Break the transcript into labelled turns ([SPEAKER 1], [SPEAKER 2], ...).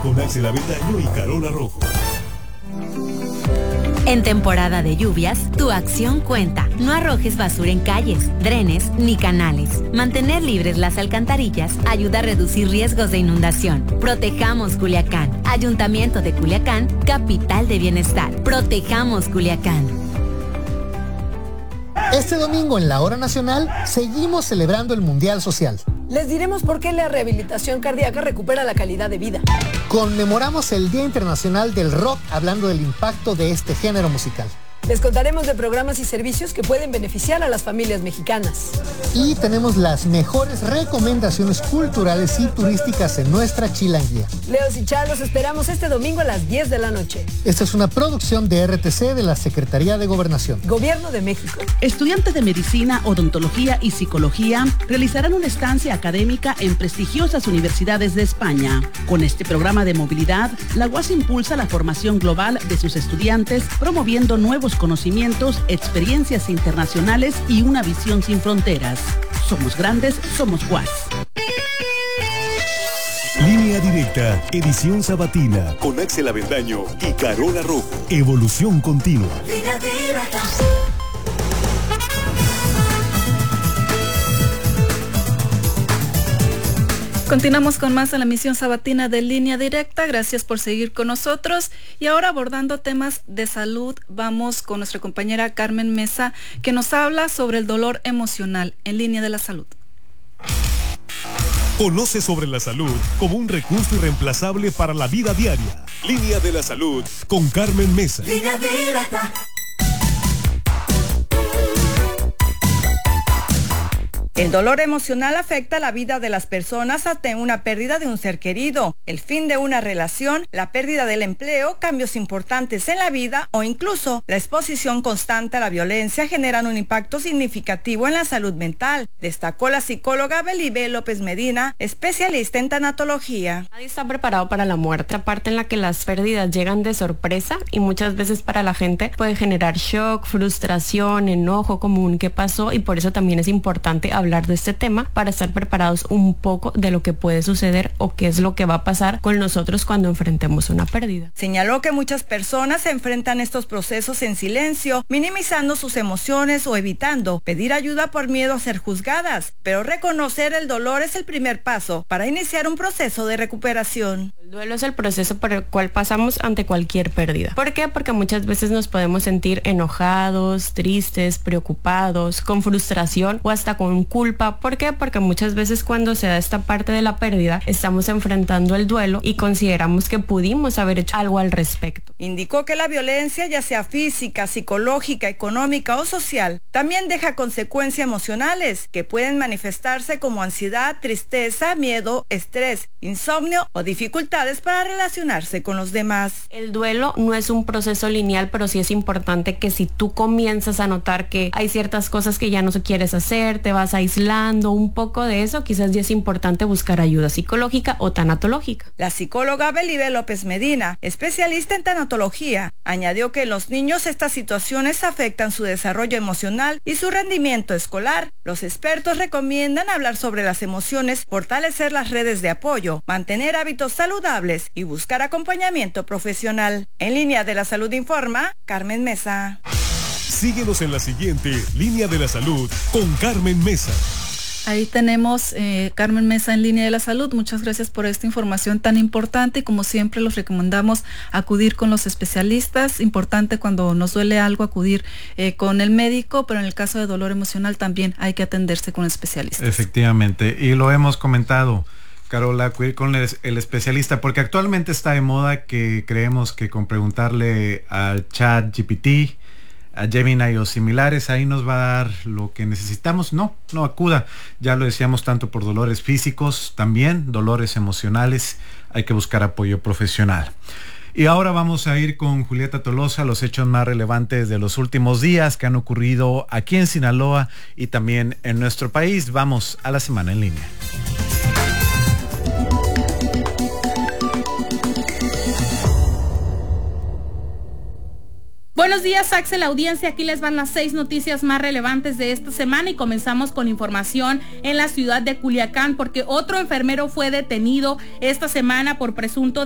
[SPEAKER 1] con Axel Avendaño y Carola Rojo.
[SPEAKER 2] En temporada de lluvias, tu acción cuenta. No arrojes basura en calles, drenes ni canales. Mantener libres las alcantarillas ayuda a reducir riesgos de inundación. Protejamos Culiacán. Ayuntamiento de Culiacán, capital de bienestar. Protejamos Culiacán.
[SPEAKER 3] Este domingo en la Hora Nacional seguimos celebrando el Mundial Social.
[SPEAKER 4] Les diremos por qué la rehabilitación cardíaca recupera la calidad de vida.
[SPEAKER 3] Conmemoramos el Día Internacional del Rock hablando del impacto de este género musical.
[SPEAKER 4] Les contaremos de programas y servicios que pueden beneficiar a las familias mexicanas.
[SPEAKER 3] Y tenemos las mejores recomendaciones culturales y turísticas en nuestra chilanguía.
[SPEAKER 4] Leos y Charlos esperamos este domingo a las 10 de la noche.
[SPEAKER 3] Esta es una producción de RTC de la Secretaría de Gobernación.
[SPEAKER 4] Gobierno de México.
[SPEAKER 5] Estudiantes de medicina, odontología y psicología realizarán una estancia académica en prestigiosas universidades de España. Con este programa de movilidad, la UAS impulsa la formación global de sus estudiantes, promoviendo nuevos conocimientos, experiencias internacionales y una visión sin fronteras. Somos grandes, somos UAS.
[SPEAKER 1] Línea Directa, edición sabatina, con Axel Avendaño y Carola Rojo. Evolución continua. Línea Directa.
[SPEAKER 6] Continuamos con más en la emisión sabatina de Línea Directa. Gracias por seguir con nosotros. Y ahora, abordando temas de salud, vamos con nuestra compañera Carmen Mesa, que nos habla sobre el dolor emocional en Línea de la Salud.
[SPEAKER 1] Conoce sobre la salud como un recurso irreemplazable para la vida diaria. Línea de la Salud con Carmen Mesa. Línea Directa.
[SPEAKER 7] El dolor emocional afecta la vida de las personas ante una pérdida de un ser querido, el fin de una relación, la pérdida del empleo, cambios importantes en la vida o incluso la exposición constante a la violencia generan un impacto significativo en la salud mental, destacó la psicóloga Belibé López Medina, especialista en tanatología.
[SPEAKER 8] Nadie está preparado para la muerte, aparte en la que las pérdidas llegan de sorpresa y muchas veces para la gente puede generar shock, frustración, enojo, como ¿qué pasó? Y por eso también es importante hablar de este tema para estar preparados un poco de lo que puede suceder o qué es lo que va a pasar con nosotros cuando enfrentemos una pérdida.
[SPEAKER 7] Señaló que muchas personas enfrentan estos procesos en silencio, minimizando sus emociones o evitando pedir ayuda por miedo a ser juzgadas, pero reconocer el dolor es el primer paso para iniciar un proceso de recuperación.
[SPEAKER 8] El duelo es el proceso por el cual pasamos ante cualquier pérdida. ¿Por qué? Porque muchas veces nos podemos sentir enojados, tristes, preocupados, con frustración o hasta con culpa. ¿Por qué? Porque muchas veces cuando se da esta parte de la pérdida, estamos enfrentando el duelo y consideramos que pudimos haber hecho algo al respecto.
[SPEAKER 7] Indicó que la violencia, ya sea física, psicológica, económica o social, también deja consecuencias emocionales que pueden manifestarse como ansiedad, tristeza, miedo, estrés, insomnio o dificultades para relacionarse con los demás.
[SPEAKER 8] El duelo no es un proceso lineal, pero sí es importante que si tú comienzas a notar que hay ciertas cosas que ya no quieres hacer, te vas aislando un poco de eso, quizás ya es importante buscar ayuda psicológica o tanatológica.
[SPEAKER 7] La psicóloga Belibé López Medina, especialista en tanatología, añadió que en los niños estas situaciones afectan su desarrollo emocional y su rendimiento escolar. Los expertos recomiendan hablar sobre las emociones, fortalecer las redes de apoyo, mantener hábitos saludables y buscar acompañamiento profesional. En Línea de la Salud informa Carmen Mesa.
[SPEAKER 1] Síguenos en la siguiente Línea de la Salud con Carmen Mesa.
[SPEAKER 6] Ahí tenemos Carmen Mesa en Línea de la Salud. Muchas gracias por esta información tan importante y como siempre los recomendamos acudir con los especialistas. Importante cuando nos duele algo acudir con el médico, pero en el caso de dolor emocional también hay que atenderse con especialistas.
[SPEAKER 9] Efectivamente, y lo hemos comentado, Carola, acudir con el especialista, porque actualmente está de moda que creemos que con preguntarle al chat GPT, a Gemini o similares, ahí nos va a dar lo que necesitamos. No acuda, ya lo decíamos, tanto por dolores físicos, también dolores emocionales, hay que buscar apoyo profesional. Y ahora vamos a ir con Julieta Tolosa, los hechos más relevantes de los últimos días que han ocurrido aquí en Sinaloa y también en nuestro país. Vamos a la semana en línea.
[SPEAKER 10] Buenos días, Axel, la audiencia. Aquí les van las 6 noticias más relevantes de esta semana y comenzamos con información en la ciudad de Culiacán porque otro enfermero fue detenido esta semana por presunto